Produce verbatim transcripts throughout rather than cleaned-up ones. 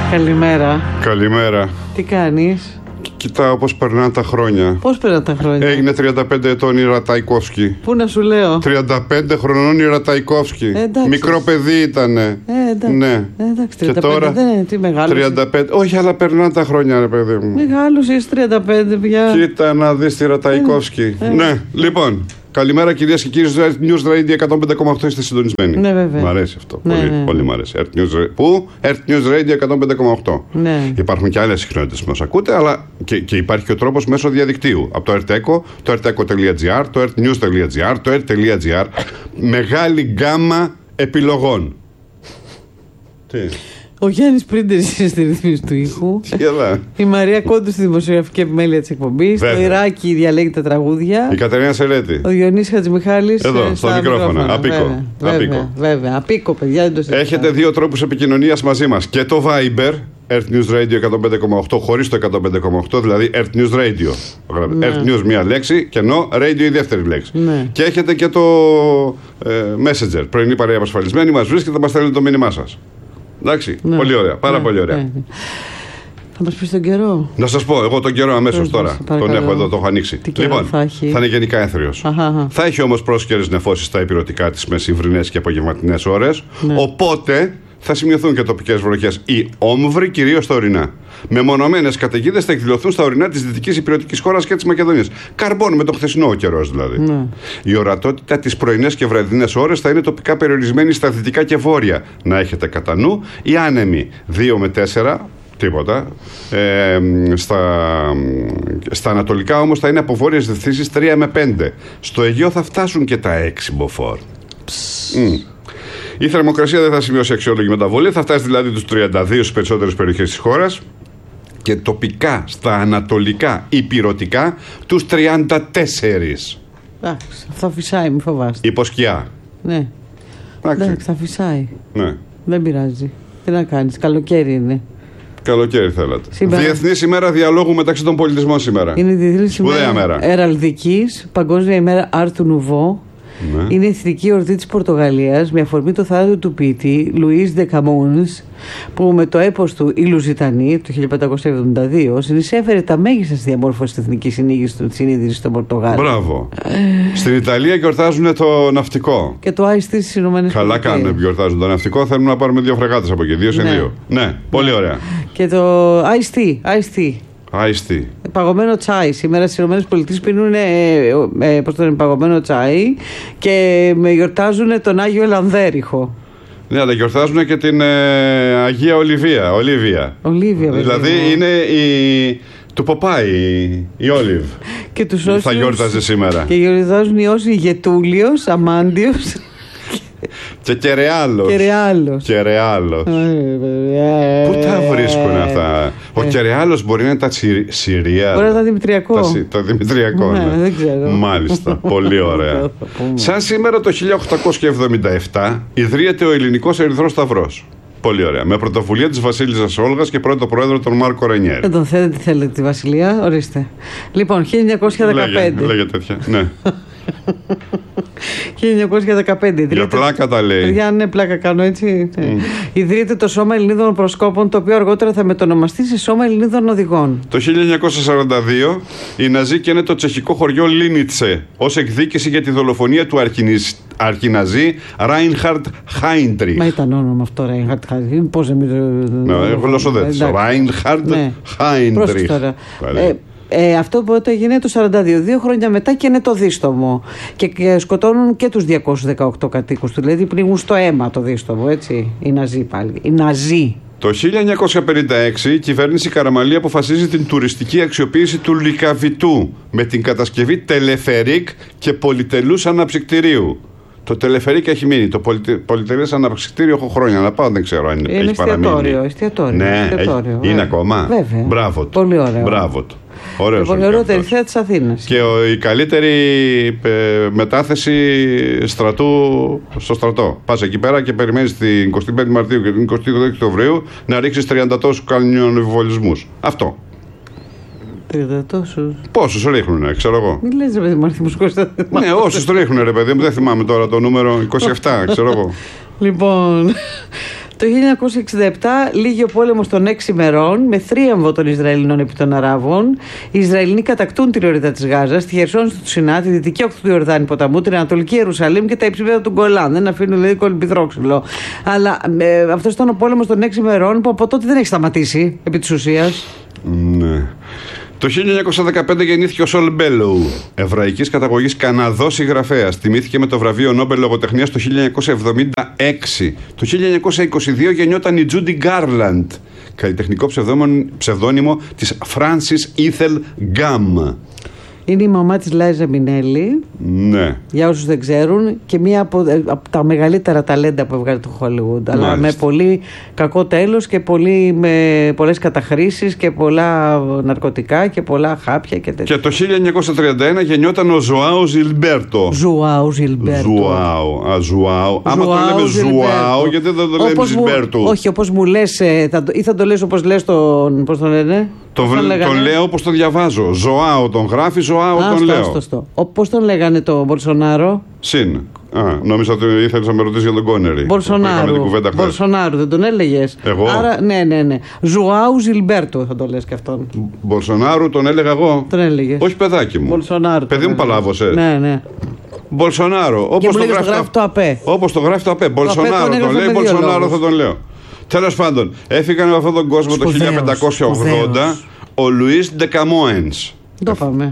Καλημέρα. Καλημέρα. Τι κάνεις? Κοιτάω πώς περνάνε τα χρόνια. Πώς περνάνε τα χρόνια? Έγινε τριάντα πέντε ετών η Ρατaikovsky. Πού να σου λέω. τριάντα πέντε χρονών η Ρατaikovsky. Ε, Μικρό παιδί ήτανε. Ε, εντάξει. Ναι. Ε, εντάξει, τριάντα πέντε, και τώρα. Δεν, τι μεγάλος. τριάντα πέντε. Όχι, αλλά περνάνε τα χρόνια, ρε παιδί μου. Μεγάλος είσαι τριάντα πέντε πια. Κοίτα να δεις τη Ρατaikovsky. Ε, ε. Ναι, λοιπόν. Καλημέρα κυρίες και κύριοι. News Radio εκατόν πέντε κόμμα οκτώ είστε συντονισμένοι. Ναι, βέβαια. Μ' αρέσει αυτό. Ναι, πολύ, ναι. πολύ μ' αρέσει. Earth News, πού? Earth News Radio εκατόν πέντε κόμμα οκτώ. Ναι. Υπάρχουν και άλλες συχνότητες που μας ακούτε, αλλά και, και υπάρχει και ο τρόπος μέσω διαδικτύου. Από το Erteco, το erteco.gr, το earthnews.gr, το earth.gr. Μεγάλη γκάμα επιλογών. Τι? Ο Γιάννης Πρίντερης είναι στη ρύθμιση του ήχου. Έλα. Η Μαρία Κόντου στη δημοσιογραφική επιμέλεια της εκπομπής. Το Ιράκη διαλέγει τα τραγούδια. Η Κατερίνα Σερέτη. Ο Διονύσης Χατζημιχάλης. Εδώ, στο μικρόφωνο. Απίκο. Βέβαια, Απίκο. βέβαια, βέβαια. Απίκο, παιδιά, δεν το συζητάω. Έχετε δύο τρόπους επικοινωνίας μαζί μας. Και το Viber, Earth News Radio εκατόν πέντε κόμμα οκτώ, χωρίς το εκατόν πέντε κόμμα οκτώ, δηλαδή Earth News Radio. Ναι. Earth News μία λέξη και ενώ Radio η δεύτερη λέξη. Ναι. Και έχετε και το ε, Messenger, πρωινή παρέα απασφαλισμένη, μας βρίσκεται, μας στέλνετε το μήνυμά σας. Εντάξει, Ναι. πολύ ωραία, πάρα Ναι, πολύ ωραία. ναι. Θα μας πεις τον καιρό. Να σας πω, εγώ τον καιρό αμέσως Πες τώρα. μας, παρακαλώ. Τον έχω εδώ, το έχω ανοίξει. Τι καιρό Λοιπόν, θα έχει? θα είναι γενικά έθριος. Αχα, αχα. Θα έχει όμως πρόσκαιρες νεφώσεις στα υπηρετικά της με συμβρινές και απογευματινές ώρες. Ναι. Οπότε θα σημειωθούν και τοπικές βροχές ή όμβροι, κυρίως στα ορεινά. Μεμονωμένες καταιγίδες θα εκδηλωθούν στα ορεινά της δυτικής υπηρετικής χώρας και της Μακεδονίας. Καρμπών με το χθεσινό καιρός δηλαδή. Ναι. Η ορατότητα τις πρωινές και βραδινές ώρες θα είναι τοπικά περιορισμένη στα δυτικά και βόρεια. Να έχετε κατά νου οι άνεμοι δύο με τέσσερα. Τίποτα. Ε, στα, στα ανατολικά όμως θα είναι από βόρειες διευθύνσεις τρία με πέντε. Στο Αιγαίο θα φτάσουν και τα έξι μποφόρ. Mm. Η θερμοκρασία δεν θα σημειώσει αξιόλογη μεταβολή, θα φτάσει δηλαδή τους τριάντα δύο στις περισσότερες περιοχές της χώρας και τοπικά στα ανατολικά υπηρωτικά τους τριάντα τέσσερα. Εντάξει, θα φυσάει, μη φοβάστε. Υποσκιά. Ναι. Εντάξει. Εντάξει, θα φυσάει. Ναι. Δεν πειράζει. Τι να κάνεις, καλοκαίρι είναι. Καλοκαίρι θέλατε. Σήμερα. Διεθνής ημέρα διαλόγου μεταξύ των πολιτισμών σήμερα. Είναι η Διεθνής Σπουδαία ημέρα μέρα. Εραλδικής, Παγκόσμια ημέρα Άρτου Νουβό. Ναι. Είναι η εθνική εορτή της Πορτογαλίας με αφορμή το θάνατο του ποιητή Λουίς Ντε Καμούνς, που με το έπος του «Η Λουζιτανή» του χίλια πεντακόσια εβδομήντα δύο συνεισέφερε τα μέγιστα στη διαμόρφωση της εθνικής συνείδησης στον Πορτογάλο. Μπράβο. Στην Ιταλία γιορτάζουν το ναυτικό. Και το Άιστι στις Ηνωμένες Καλά Πολιτείες. κάνουν που γιορτάζουν το ναυτικό. Θέλουν να πάρουμε δύο φρεγάτες από εκεί. Δύο σε Ναι. δύο. Ναι, πολύ ωραία. Και το Άιστι, Άιστι. Άιστι. Παγωμένο τσάι. Σήμερα στις ΗΠΑ πίνουν ε, ε, πώς το λένε, παγωμένο τσάι και με γιορτάζουν τον Άγιο Ελανδέριχο. Ναι, αλλά γιορτάζουν και την ε, Αγία Ολιβία. Ολίβια. Ολίβια, βέβαια. Δηλαδή είναι η. Του Ποπάι, η Όλιβ. Και τους Θα όσους- γιόρταζε σήμερα. Και γιορτάζουν οι όσοι Γετούλιος, Αμάντιος Και Κερεάλος. και Ρεάλος. Κερεάλος. Πού τα βρίσκουν αυτά? Ο Κερεάλος μπορεί να είναι τα Τσι- Συρία. Μπορεί να ήταν Δημητριακό. Τα Συ- Το Δημητριακό, Ναι, ναι. δεν ξέρω. Μάλιστα. Πολύ ωραία. Θα πούμε. Σαν σήμερα το χίλια οκτακόσια εβδομήντα επτά ιδρύεται ο Ελληνικός Ερυθρός Σταυρός. Πολύ ωραία. Με πρωτοβουλία της Βασίλισσας Όλγας και πρώτο πρόεδρο τον Μάρκο Ρενιέρ. Δεν τον θέλετε, τι θέλετε τη Βασιλεία, ορίστε. Λοιπόν, χίλια εννιακόσια δεκαπέντε. Λέγε, λέγε τέτοια. Ναι. χίλια εννιακόσια δεκαπέντε. Για πλάκα τα λέει. Παιδιά, ναι, πλάκα κάνω έτσι. Mm. Ιδρύεται το Σώμα Ελληνίδων Προσκόπων, το οποίο αργότερα θα μετονομαστεί σε Σώμα Ελληνίδων Οδηγών. Το χίλια εννιακόσια σαράντα δύο οι Ναζί καίνε το τσεχικό χωριό Λίνιτσε ως εκδίκηση για τη δολοφονία του αρχινιζ... αρχιναζί Ράινχαρντ Χάιντριχ. Μα ήταν όνομα αυτό, Ράινχαρτ Χάιντριχ. Πώς δεν Ναι, γλωσσοδέτης. Ράινχαρντ Χάιντριχ. Ε, ε, αυτό πότε έγινε το σαράντα δύο. Δύο χρόνια μετά και είναι το δίστομο. Και, και σκοτώνουν και τους διακόσιους δεκαοκτώ κατοίκους του. Δηλαδή πνίγουν στο αίμα το δίστομο, έτσι. Οι Ναζί πάλι. Οι Ναζί. Το χίλια εννιακόσια πενήντα έξι η κυβέρνηση Καραμαλή αποφασίζει την τουριστική αξιοποίηση του Λυκαβητού με την κατασκευή τελεφερίκ και πολυτελούς αναψυκτηρίου. Το τελεφερίκ έχει μείνει. Το πολυτε, πολυτελές αναψυκτήριο έχω χρόνια να πάω, δεν ξέρω αν είναι, Είναι έχει παραμείνει. εστιατόριο, εστιατόριο. Ναι, εστιατόριο, έχει, είναι ακόμα. Βέβαια. Μπράβο του. Πολύ ωραίο. Μπράβο του. Ωραίος Εγώ ο θεωρώ Λυκαβητός. τελευταία της Αθήνας. Και ο, η καλύτερη ε, μετάθεση στρατού στο στρατό. Πας εκεί πέρα και περιμένεις την εικοστή πέμπτη Μαρτίου και την εικοστή έκτη Οκτωβρίου να ρίξεις τριάντα τόσους κανιονεμβολισμούς. Αυτό. τριάντα τόσους. Πόσους ρίχνουνε, ξέρω εγώ. Μην λες ρε παιδί μου αριθμούς Κώστα. Ναι, όσους το ρίχνουνε ρε παιδί μου, δεν θυμάμαι τώρα το νούμερο είκοσι επτά, ξέρω εγώ. Λοιπόν, Το χίλια εννιακόσια εξήντα επτά λήγει ο πόλεμος των έξι ημερών με θρίαμβο των Ισραηλινών επί των Αράβων. Οι Ισραηλινοί κατακτούν την ορίδα της Γάζας, τη Χερσόνησο του Σινά, τη δυτική όχθη του Ιορδάνη ποταμού, την Ανατολική Ιερουσαλήμ και τα υψηπέδα του Γκολάν. Δεν αφήνουν δηλαδή κολυμπιδρόξυλο. Αλλά ε, αυτό ήταν ο πόλεμος των έξι ημερών που από τότε δεν έχει σταματήσει επί της ουσίας. Ναι. Το χίλια εννιακόσια δεκαπέντε γεννήθηκε ο Σολ Μπέλοου, εβραϊκής καταγωγής Καναδός συγγραφέας. Τιμήθηκε με το βραβείο Νόμπελ Λογοτεχνίας το χίλια εννιακόσια εβδομήντα έξι. Το χίλια εννιακόσια είκοσι δύο γεννιόταν η Τζούντι Γκάρλαντ, καλλιτεχνικό ψευδόνυμο της Φράνσις Ήθελ Γκάμ. Είναι η μαμά της Λάιζα Μινέλη. Ναι. Για όσους δεν ξέρουν, και μία από, από τα μεγαλύτερα ταλέντα που έβγαλε το Hollywood. Αλλά με πολύ κακό τέλος και πολύ, με πολλές καταχρήσεις και πολλά ναρκωτικά και πολλά χάπια και τέτοια. Και το χίλια εννιακόσια τριάντα ένα γεννιόταν ο Ζωάο Ζιλμπέρτο. Ζουάου Ζιλμπέρτο. Ζουάου. Α, Ζουάου. Άμα το λέμε Ζουάου, γιατί δεν το λέμε Ζιλμπέρτο. Όχι, όπως μου λες, θα, ή θα το λες όπως λες τον. Πώς τον λένε. Το τον, τον λέω όπως το διαβάζω. Ζωάου τον γράφει, Ζωάου τον στο, λέω. Στο, στο. Πώς τον λέγανε το Μπολσονάρο. Συν. Α, νόμιζα ότι ήθελες να με ρωτήσεις για τον Κόνερι. Μπολσονάρου. Μπολσονάρου, δεν τον έλεγες. Εγώ. Άρα, ναι, ναι, ναι. Ζουάου Ζιλμπέρτο θα το λες και αυτόν. Μπολσονάρου τον έλεγα εγώ. Τον έλεγες. Όχι, παιδάκι μου. Μπολσονάρου. Παιδί μου, παλάβωσες. Ναι, ναι. Μπολσονάρο. Όπως το, το γράφει το ΑΠΕ. Όπως το γράφει το ΑΠΕ. Μπολσονάρο τον λέει, Μπολσονάρο θα τον λέω. Τέλος πάντων, έφυγαν με αυτόν τον κόσμο το χίλια πεντακόσια ογδόντα ο Λουίς Ντεκαμόενς. Το πάμε.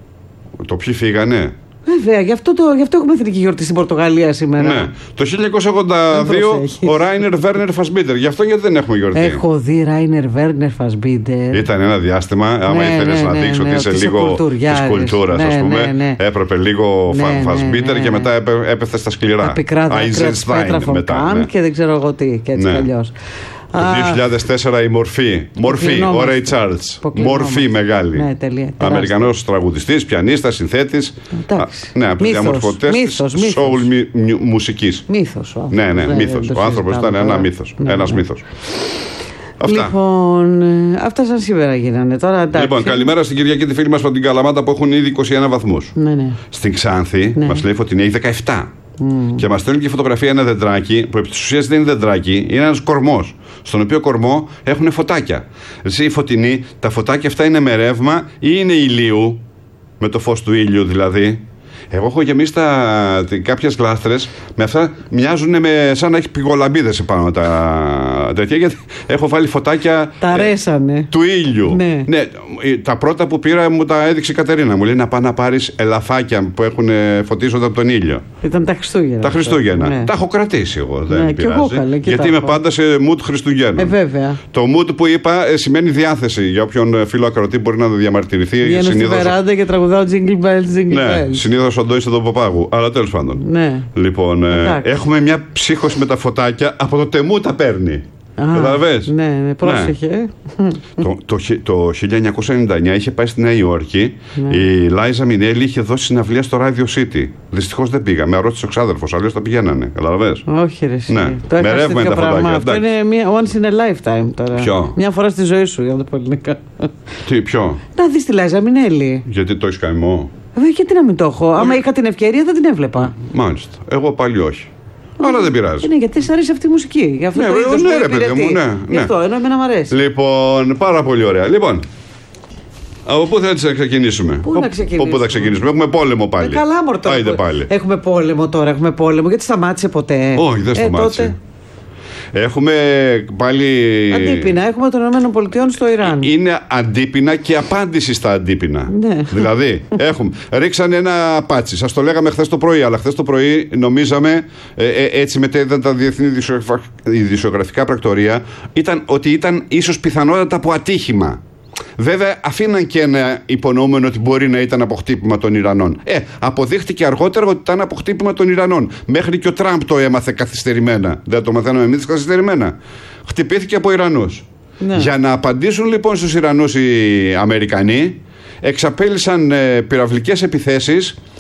Το ποιοι φύγανε. Βέβαια, γι' αυτό, το, γι' αυτό έχουμε εθνική γιορτή στην Πορτογαλία σήμερα. Ναι. Το χίλια εννιακόσια ογδόντα δύο ο Ράινερ Βέρνερ Φασμπίντερ. Γι' αυτό γιατί δεν έχουμε γιορτή. Έχω δει Ράινερ Βέρνερ Φασμπίντερ. Ήταν ένα διάστημα, άμα ναι, ήθελες ναι, να δείξει ναι, ότι είσαι λίγο τη κουλτούρα, ναι, α πούμε, ναι, ναι. έπρεπε λίγο ναι, ναι, Φασμπίντερ ναι, ναι. και μετά έπεθε στα σκληρά. Τα πικρά δάκρυα μετά ναι. και δεν ξέρω εγώ τι, και έτσι ναι. κι αλλιώς. Το δύο χιλιάδες τέσσερα η Μορφή. Μορφή, ο Ρέι Τσάρλς. Μορφή μεγάλη. Ναι, τελεία. Αμερικανός τραγουδιστής, πιανίστας, συνθέτης. Ναι, από τους διαμορφωτές της soul μουσικής. Μύθος. Ναι, ναι, μύθος. Ο άνθρωπος ήταν ένα μύθος. Ένας μύθος. Αυτά. Λοιπόν, αυτά σαν σήμερα γίνανε. Τώρα, εντάξει. Λοιπόν, καλημέρα στην Κυριακή τη φίλη μας από την Καλαμάτα που έχουν ήδη είκοσι ένα βαθμούς. Ναι, ναι. Στην Ξάνθη ναι. μας λέει Φωτεινή έχει δεκαεπτά. Mm. Και μας στέλνει και φωτογραφία ένα δεντράκι που επί της ουσίας δεν είναι δεντράκι, είναι ένας κορμός. Στον οποίο κορμό έχουν φωτάκια. Εσύ, Φωτεινή, τα φωτάκια αυτά είναι με ρεύμα ή είναι ηλίου, με το φως του ήλιου δηλαδή. Εγώ έχω γεμίσει τα, κάποιες γλάστρες με αυτά μοιάζουν με, σαν να έχει πυγολαμπίδες επάνω τα τέτοια, γιατί έχω βάλει φωτάκια τα ρέσανε. του ήλιου. Ναι. Ναι, τα πρώτα που πήρα μου τα έδειξε η Κατερίνα. Μου λέει να πάω να πάρεις ελαφάκια που έχουν φωτίζονται από τον ήλιο. Ήταν τα Χριστούγεννα. Τα Χριστούγεννα. Ναι. Τα έχω κρατήσει εγώ. Δεν ναι, πειράζει. Εγώ, καλέ, γιατί είμαι πάντα σε mood Χριστουγέννων. Ε, βέβαια. Το mood που είπα ε, σημαίνει διάθεση. Για όποιον φίλο ακροατή μπορεί να διαμαρτυρηθεί. Βγαίνω στη βεράντα και τραγουδάω jingle bells, jingle bells. Ναι, συνήθως ο Ντόις τον Παπάγου. Αλλά τέλος πάντων. Ναι. Λοιπόν, ε, έχουμε μια ψύχωση με τα φωτάκια. Από το τεμού τα παίρνει. Καταλαβες. Ναι, ναι, πρόσεχε. Ναι. το, το, το χίλια εννιακόσια ενενήντα εννιά είχε πάει στη Νέα Υόρκη. Ναι. Η Λάιζα Μινέλη είχε δώσει συναυλία στο Radio City. Δυστυχώς δεν πήγα. Με αρρώστησε ο ξάδερφος. Αλλιώς τα πηγαίνανε. Καταλαβες. Όχι, ρε. Ναι. Το με ρεύμα είναι τα φωτάκια. Αυτό είναι μια once in a lifetime τώρα. Ποιο? Μια φορά στη ζωή σου, για να το πω ελληνικά. Τι, ποιο? Να δεις τη Λάιζα Μινέλη. Γιατί το έχεις καημό. Βέβαια, γιατί να μην το έχω. Άμα είχα την ευκαιρία, δεν την έβλεπα. Μάλιστα. Εγώ πάλι όχι. Αλλά δεν πειράζει. Ναι, γιατί σ' αρέσει αυτή η μουσική. Γι' αυτό ναι, το είδος ναι, ρε παιδί μου, ναι. Γι' αυτό, ενώ εμένα μου αρέσει. Λοιπόν, πάρα πολύ ωραία. Λοιπόν, από πού θα ξεκινήσουμε. Πού να ξεκινήσουμε. Πού θα ξεκινήσουμε. Έχουμε πόλεμο πάλι. Ε, καλά, μωρέ, τώρα. Άιντε πάλι. Έχουμε πόλεμο τώρα, έχουμε πόλεμο. Γιατί σταμάτησε ποτέ. Όχι, δεν σταμάτησε. Ε, τότε... Έχουμε πάλι. Αντίπεινα. Έχουμε των ΗΠΑ στο Ιράν. Είναι αντίπεινα και απάντηση στα αντίπεινα. Ναι. Δηλαδή, έχουμε. Ρίξανε ένα πάτσι. Σας το λέγαμε χθες το πρωί, αλλά χθες το πρωί νομίζαμε, ε, ε, έτσι μετέδιδαν τα διεθνή ειδησιογραφικά πρακτορία, ήταν, ότι ήταν ίσως πιθανότατα από ατύχημα. Βέβαια, αφήναν και ένα υπονοούμενο ότι μπορεί να ήταν από χτύπημα των Ιρανών. Ε, αποδείχτηκε αργότερα ότι ήταν από χτύπημα των Ιρανών. Μέχρι και ο Τραμπ το έμαθε καθυστερημένα. Δεν το μαθαίναμε εμείς καθυστερημένα. Χτυπήθηκε από Ιρανούς. Ναι. Για να απαντήσουν λοιπόν στους Ιρανούς οι Αμερικανοί, εξαπέλυσαν ε, πυραυλικές επιθέσεις,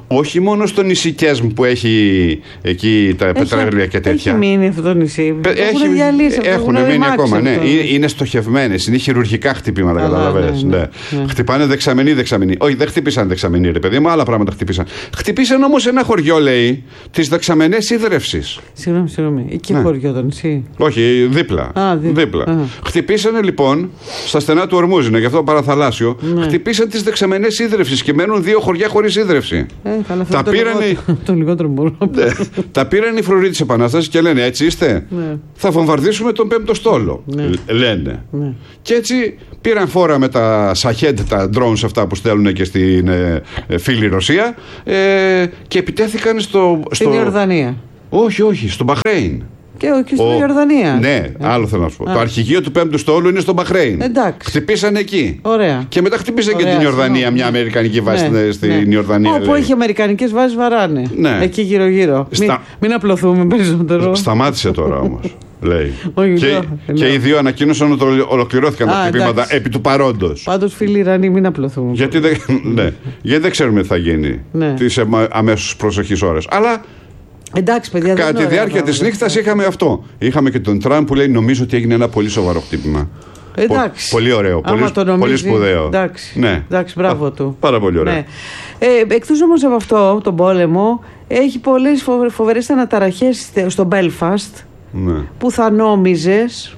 Όχι μόνο στο νησί Κέσμ που έχει εκεί τα πετρέλαια και τέτοια. Έχει μείνει αυτό το νησί. Έχουν διαλύσει. Έχουν μείνει ακόμα. Ναι. Είναι στοχευμένες. Είναι χειρουργικά χτυπήματα. Καταλαβαίνεις. Ναι, ναι, ναι. Χτυπάνε δεξαμενή, δεξαμενή. Όχι, δεν χτυπήσαν δεξαμενή, ρε παιδί μου, άλλα πράγματα χτυπήσαν. Χτυπήσαν όμως ένα χωριό, λέει, τις δεξαμενές ίδρευσης. Συγγνώμη, συγγνώμη. Εκεί ναι. Χωριό το νησί. Όχι, δίπλα. Α, δί... δίπλα. Α. Χτυπήσανε λοιπόν στα στενά του Ορμούζ, είναι γι' αυτό παραθαλάσσιο. Ναι. Χτυπήσαν τις δεξαμενές ίδρευσης και μένουν δύο χωριά χωρίς ίδρυυση. Ε, καλά, τα το πήραν. Λιγότερο, το λιγότερο μπορώ. Τα πήραν οι φρουροί της Επανάστασης και λένε: έτσι είστε. Ναι. Θα βομβαρδίσουμε τον πέμπτο στόλο. Ναι. Λένε. Ναι. Και έτσι πήραν φόρα με τα Σαχέντ, τα drones αυτά που στέλνουν και στην ε, ε, φίλη Ρωσία ε, και επιτέθηκαν στο. Στην Ιορδανία. Όχι, όχι, στο Μπαχρέιν. Και όχι στην Ιορδανία. Ναι, ε. άλλο θέλω να σου πω. Α. Το αρχηγείο του πέμπτου στόλου είναι στο Μπαχρέιν. Εντάξει. Χτυπήσαν εκεί. Ωραία. Και μετά χτυπήσαν Ωραία, και την Ιορδανία, μια αμερικανική βάση ναι, στην ναι. Ιορδανία. Όπου έχει αμερικανικές βάσεις βαράνε. Ναι. Εκεί γύρω-γύρω. Στα... Μην, μην απλωθούμε περισσότερο. Σταμάτησε τώρα όμως. Λέει. και, και οι δύο ανακοίνωσαν ότι ολοκληρώθηκαν Α, τα χτυπήματα επί του παρόντος. Πάντως, φίλοι Ιρανοί, μην απλωθούμε. Γιατί δεν, ναι, γιατί δεν ξέρουμε τι θα γίνει ναι. τις αμέσως προσεχείς ώρες. Αλλά. Εντάξει, παιδιά, κατά τη διάρκεια της νύχτας είχαμε αυτό. Είχαμε και τον Τραμπ που λέει: νομίζω ότι έγινε ένα πολύ σοβαρό χτύπημα. Εντάξει. Πολύ ωραίο, πολύ, νομίζει, πολύ σπουδαίο. Εντάξει, ναι. εντάξει μπράβο Α, του. Πάρα πολύ ωραίο. Ναι. Ε, εκτός όμως από αυτό, τον πόλεμο, έχει πολλές φοβερές αναταραχές στο Μπέλφαστ ναι. που θα νόμιζες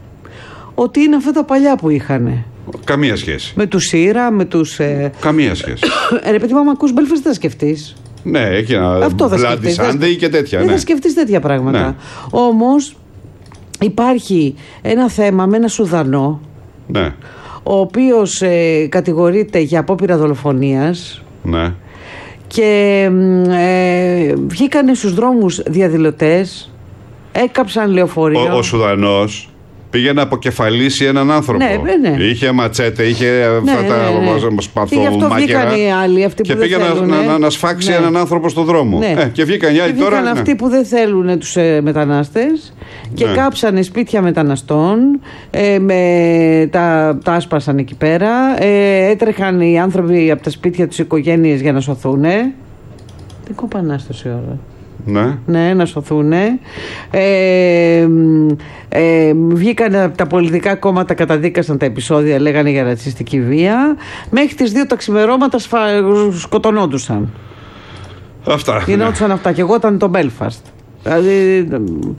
ότι είναι αυτά τα παλιά που είχανε. Καμία σχέση. Με τους Σύρα, με τους. Ε... Καμία σχέση. ε, ρε παιδί μου, άμα ακούς Μπέλφαστ, δεν θα σκεφτείς. Ναι, έχει ένα Bloody Sunday και τέτοια. Δεν ναι. θα σκεφτείς τέτοια πράγματα. Ναι. Όμως υπάρχει ένα θέμα με ένα Σουδανό ναι. ο οποίος ε, κατηγορείται για απόπειρα δολοφονίας ναι. και ε, βγήκανε στους δρόμους διαδηλωτές, έκαψαν λεωφορείο. Ο, ο Σουδανός πήγε να αποκεφαλίσει έναν άνθρωπο. Ναι, ναι. Είχε ματσέτε, είχε ναι, αυτά τα ναι, ναι. σπαθομάκερα. Και πήγε να, να, να σφάξει ναι. έναν άνθρωπο στον δρόμο. Ναι. Ε, και βγήκαν οι άλλοι και τώρα. Βγήκαν ναι. αυτοί που δεν θέλουν τους ε, μετανάστες και ναι. κάψανε σπίτια μεταναστών. Ε, με, τα, τα άσπασαν εκεί πέρα. Ε, έτρεχαν οι άνθρωποι από τα σπίτια τους οικογένειες για να σωθούν. Δεν κοπανάς τόση ώρα. Ναι. ναι, να σωθούν. Ε, ε, βγήκαν τα πολιτικά κόμματα, καταδίκασαν τα επεισόδια, λέγανε για ρατσιστική βία. Μέχρι τις δύο τα ξημερώματα σφα... σκοτωνόντουσαν. Αυτά. Γινόντουσαν ναι. αυτά. Και εγώ ήταν το Μπέλφαστ. Δηλαδή.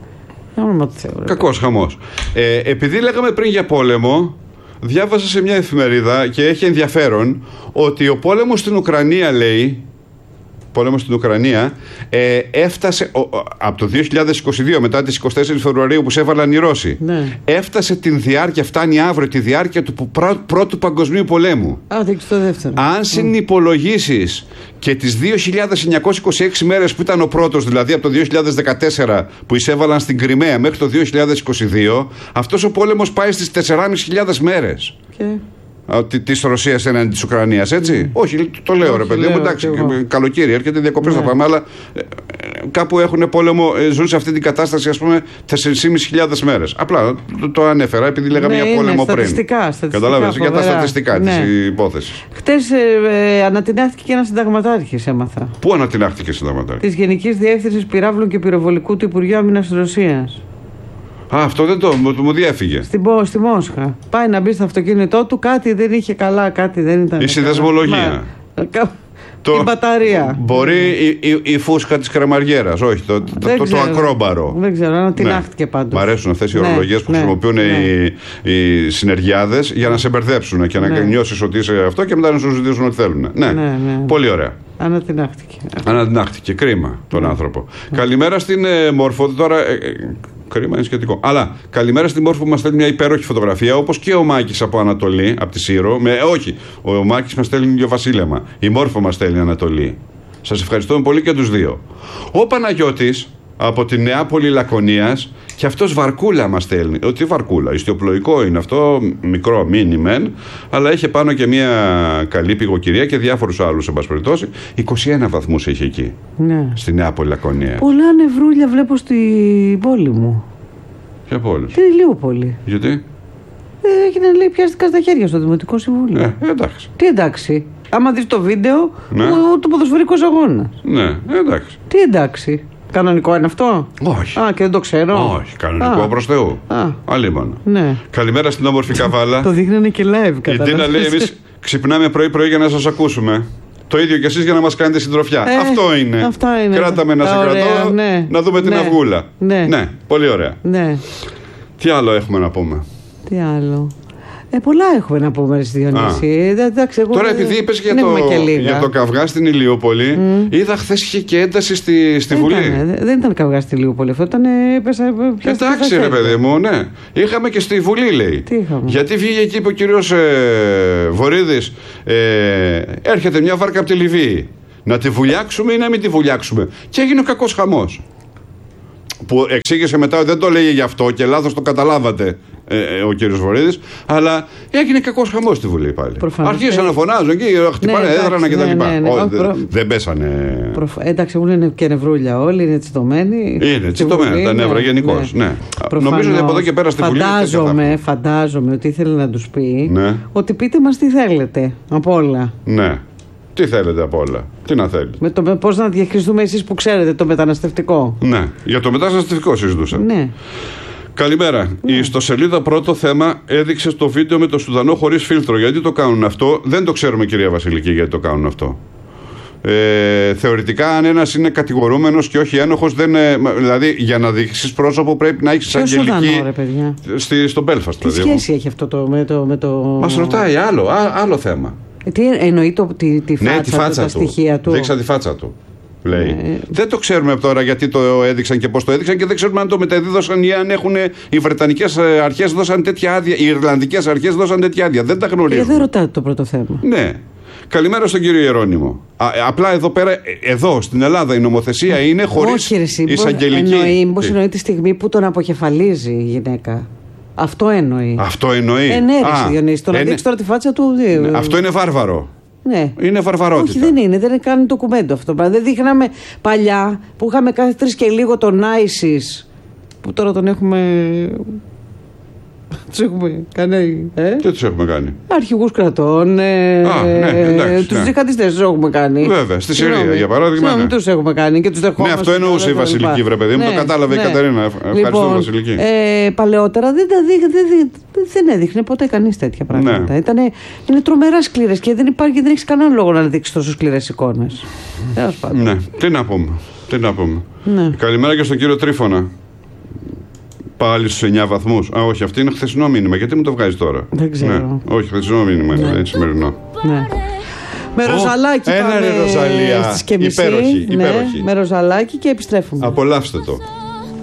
Κακός χαμός. Ε, επειδή λέγαμε πριν για πόλεμο, διάβασα σε μια εφημερίδα και έχει ενδιαφέρον ότι ο πόλεμος στην Ουκρανία, λέει. Πόλεμος στην Ουκρανία ε, έφτασε ο, ο, από το δύο χιλιάδες είκοσι δύο μετά τις είκοσι τέσσερις Φεβρουαρίου που σε έβαλαν οι Ρώσοι ναι. έφτασε την διάρκεια, φτάνει αύριο τη διάρκεια του πρά, πρώτου παγκοσμίου πολέμου. Α, το δεύτερο. Αν συνυπολογίσεις και τις δύο χιλιάδες εννιακόσιες είκοσι έξι μέρες που ήταν ο πρώτος, δηλαδή από το δύο χιλιάδες δεκατέσσερα που εισέβαλαν στην Κριμαία μέχρι το δύο χιλιάδες είκοσι δύο, αυτός ο πόλεμος πάει στις τέσσερις χιλιάδες πεντακόσιες μέρες. Okay. Τη Ρωσία έναντι τη Ουκρανία, έτσι. Mm. Όχι, το λέω, ρε παιδί μου. Εντάξει, καλοκαίρι έρχεται, διακοπές θα πάμε, αλλά ε, κάπου έχουν πόλεμο, ε, ζουν σε αυτή την κατάσταση, ας πούμε, τέσσερις χιλιάδες πεντακόσιες μέρες. Απλά το, το ανέφερα, επειδή λέγαμε ναι, για πόλεμο πριν. Στατιστικά, καταλάβες, για τα στατιστικά ναι. της υπόθεσης. Χτες ε, ε, ανατινάχθηκε και ένας συνταγματάρχης, έμαθα. Πού ανατινάχθηκε συνταγματάρχης? Της Γενικής Διεύθυνσης Πυράβλων και Πυροβολικού του Υπουργείου Άμυνας της Ρωσίας. Α, αυτό δεν το μου, μου διέφυγε. Στην, στη Μόσχα. Πάει να μπει στο αυτοκίνητό του, κάτι δεν είχε καλά, κάτι δεν ήταν. Η συνδεσμολογία. Το, η μπαταρία. Μπορεί η, η, η φούσκα της κρεμαριέρας, όχι, το, το, το, το ακρόμπαρο. Δεν ξέρω, ανατινάχθηκε ναι. πάντως. Μ' αρέσουν αυτές οι ναι, ορολογίες που ναι, χρησιμοποιούν ναι. οι, οι συνεργιάδες για να σε μπερδέψουν και να ναι. νιώσεις ότι είσαι αυτό και μετά να σου ζητήσουν ό,τι θέλουν. Ναι. Ναι, ναι. Πολύ ωραία. Ανατινάχθηκε. Ανατινάχθηκε. Κρίμα τον ναι. άνθρωπο. Ναι. Καλημέρα στην ε, Μόρφο. Τώρα. Ε, ε, Κρίμα, είναι σχετικό. Αλλά καλημέρα στην Μόρφο που μας στέλνει μια υπέροχη φωτογραφία, όπως και ο Μάκης από Ανατολή, από τη Σύρο. Με, όχι, ο, ο Μάκης μας στέλνει δύο βασίλεμα. Η Μόρφο μας στέλνει Ανατολή. Σας ευχαριστούμε πολύ και τους δύο. Ο Παναγιώτης από τη Νεάπολη Λακωνίας, και αυτός βαρκούλα μας στέλνει. Τι βαρκούλα, ιστιοπλοϊκό είναι αυτό, μικρό, μίνι μεν, αλλά έχει πάνω και μια καλή πηγοκυρία και διάφορους άλλους, εν πάση περιπτώσει. είκοσι ένα βαθμούς έχει εκεί. Ναι. Στη Νεάπολη Λακωνία. Πολλά νευρούλια βλέπω στην πόλη μου. Ποια πόλη? Την Ηλιούπολη. Γιατί? Ε, έγινε, λέει, πιάστηκα στα χέρια στο Δημοτικό Συμβούλιο. Ε, εντάξει. Τι εντάξει. Άμα δεις το βίντεο, ναι. ο, το ποδοσφαιρικός αγώνας. Ναι, εντάξει. Τι εντάξει. Κανονικό είναι αυτό? Όχι. Α, και δεν το ξέρω. Όχι, κανονικό προς Θεού. Αλίμονο. Ναι. Καλημέρα στην όμορφη Καβάλα. Το δείχνανε και live, κατά. Η Τίνα λέει: εμείς ξυπνάμε πρωί-πρωί για να σας ακούσουμε. Το ίδιο και εσείς για να μας κάνετε συντροφιά. Ε, αυτό είναι. Αυτά είναι. Κράταμε να σε κρατώ, ναι. να δούμε την ναι. αυγούλα. Ναι. ναι, πολύ ωραία. Ναι. Τι άλλο έχουμε να πούμε? Τι άλλο? Ε, πολλά έχουμε να πούμε, στη Διονύση. Εντάξει, εγώ τώρα, επειδή είπες για, για το καυγά στην Ηλιούπολη, mm. είδα χθες είχε και ένταση στη, στη δεν Βουλή. Ήταν, δεν ήταν καυγά στη Ηλιούπολη, αυτό ήταν. Πέσα, εντάξει, ρε παιδί μου, ναι. Είχαμε και στη Βουλή, λέει. Τι είχαμε? Γιατί βγήκε εκεί ο κύριος ε, Βορίδης, ε, έρχεται μια βάρκα από τη Λιβύη. Να τη βουλιάξουμε ή να μην τη βουλιάξουμε. Και έγινε ο κακός χαμός. Που εξήγησε μετά ότι δεν το λέγε γι' αυτό και λάθος το καταλάβατε ε, ε, ο κύριος Βορίδης, αλλά έγινε κακός χαμός στη Βουλή πάλι. Αρχίσαν να φωνάζουν εκεί, χτυπάνε ναι, έδρανα κτλ. Ναι, ναι, ναι. Δεν προ... δε πέσανε. Προφ... Εντάξει, μου είναι και νευρούλια όλοι, είναι τσιτωμένοι. Είναι τσιτωμένα τα νεύρα γενικώς. Ναι. Ναι. Νομίζω ότι από εδώ και πέρα στη Βουλή. Φαντάζομαι, φαντάζομαι ότι ήθελε να τους πει ναι. ότι πείτε μας τι θέλετε από όλα. Ναι. Τι θέλετε από όλα, τι να θέλετε. Με το, πώς να διαχειριστούμε εσείς που ξέρετε το μεταναστευτικό. Ναι, για το μεταναστευτικό συζητούσα. Ναι. Καλημέρα. Ναι. Η ιστοσελίδα Πρώτο Θέμα έδειξε το βίντεο με το Σουδανό χωρίς φίλτρο. Γιατί το κάνουν αυτό, δεν το ξέρουμε, κυρία Βασιλική, γιατί το κάνουν αυτό. Ε, θεωρητικά, αν ένας είναι κατηγορούμενος και όχι ένοχος, δεν είναι, δηλαδή για να δείξεις πρόσωπο πρέπει να έχεις αγγελική. Σουδανό, ρε παιδιά. Στη, στο Belfast, τι δηλαδή. σχέση έχει αυτό το, με το. Με το... Μας ρωτάει άλλο, α, άλλο θέμα. Ε, τι εννοεί το, τη, τη φάτσα, ναι, τη φάτσα του, του, τα στοιχεία του. Δείξα τη φάτσα του, λέει. Ε, δεν το ξέρουμε τώρα γιατί το έδειξαν και πώς το έδειξαν και δεν ξέρουμε αν το μεταδίδωσαν ή αν έχουν οι Βρετανικές αρχές δώσαν τέτοια άδεια, οι Ιρλανδικές αρχές δώσαν τέτοια άδεια. Δεν τα γνωρίζουμε. Και δεν ρωτάτε το πρώτο θέμα. Ναι. Καλημέρα στον κύριο Ιερώνυμο. Α, απλά εδώ πέρα, εδώ στην Ελλάδα η νομοθεσία είναι χωρίς εισαγγελική. Εννοεί, μήπως εννοεί τη στιγμή που τον αποκεφαλίζει η γυναίκα. Αυτό εννοεί. Αυτό εννοεί. Ενέργειση, Διονύση. Το να δείξει τώρα τη φάτσα του. Ναι, αυτό είναι βάρβαρο. Ναι. Είναι βαρβαρότητα. Όχι, δεν είναι. Δεν κάνει ντοκουμέντο αυτό. Δεν δείχναμε παλιά που είχαμε κάθε τρεις και λίγο τον Άισις. Που τώρα τον έχουμε. Τους έχουμε κάνει. Ε? Τι τους έχουμε κάνει? Αρχηγούς κρατών. Ε, Α, ναι, τους ναι. τζιχαντιστές τους έχουμε κάνει. Βέβαια, στη Συρία Συγνώμη. για παράδειγμα. Ναι, τους έχουμε κάνει και τους δεχόμαστε. Ναι, αυτό εννοούσε η Βασιλική, βρε παιδί μου. Ναι, το κατάλαβε ναι. η Κατερίνα. Ευχαριστώ, λοιπόν, Βασιλική. Ε, παλαιότερα δεν, δεν, δεν, δεν έδειχνε ποτέ κανείς τέτοια πράγματα. Ναι. Ήτανε, είναι τρομερά σκληρές και δεν υπάρχει, δεν έχει κανένα λόγο να δείξει τόσο σκληρές εικόνες. Ναι, τι να πούμε. Τι να πούμε. Ναι. Καλημέρα και στον κύριο Τρίφωνα. Πάλι στους εννιά βαθμούς. Α, όχι, αυτή είναι χθεσινό μήνυμα. Γιατί μου το βγάζει τώρα? Δεν ξέρω. Ναι. Όχι, χθεσινό μήνυμα είναι, ναι. σημερινό. Ναι. Με Ροζαλάκι oh, πάμε Ροζαλία. στις και μισή. Υπέροχη, ναι, υπέροχη. Με Ροζαλάκι και επιστρέφουμε. Απολαύστε το.